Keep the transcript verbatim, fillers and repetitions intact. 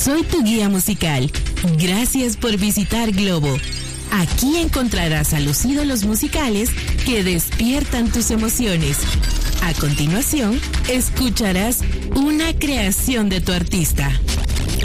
soy tu guía musical. Gracias por visitar Globo. Aquí encontrarás a los ídolos musicales que despiertan tus emociones. A continuación, escucharás una creación de tu artista.